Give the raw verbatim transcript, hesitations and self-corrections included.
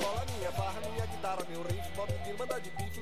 viola, minha barra, minha guitarra, meu riff, Bob Dylan, banda de bife,